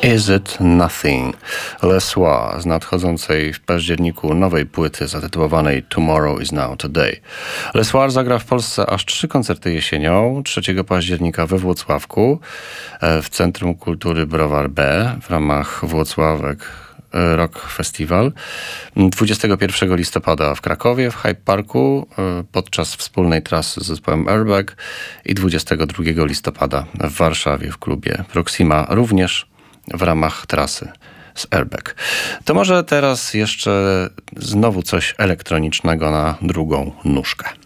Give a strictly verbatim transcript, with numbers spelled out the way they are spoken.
Is It Nothing? Lesoir z nadchodzącej w październiku nowej płyty zatytułowanej Tomorrow is Now Today. Lesoir zagra w Polsce aż trzy koncerty jesienią. trzeciego października we Włocławku w Centrum Kultury Browar B w ramach Włocławek Rock Festival. dwudziestego pierwszego listopada w Krakowie w Hyde Parku podczas wspólnej trasy z zespołem Airbag i dwudziestego drugiego listopada w Warszawie w klubie Proxima, również w ramach trasy z Airbag. To może teraz jeszcze znowu coś elektronicznego na drugą nóżkę.